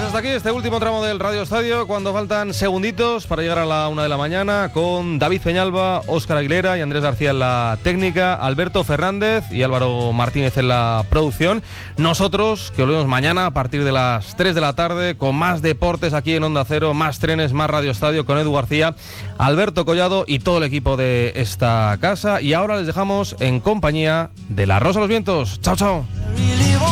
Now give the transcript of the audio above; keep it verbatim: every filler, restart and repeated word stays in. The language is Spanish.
hasta aquí este último tramo del Radio Estadio, cuando faltan segunditos para llegar a la una de la mañana, con David Peñalba, Óscar Aguilera y Andrés García en la técnica, Alberto Fernández y Álvaro Martínez en la producción. Nosotros, que volvemos mañana a partir de las tres de la tarde, con más deportes aquí en Onda Cero, más trenes, más Radio Estadio, con Edu García, Alberto Collado y todo el equipo de esta casa. Y ahora les dejamos en compañía de La Rosa de los Vientos. Chao, chao.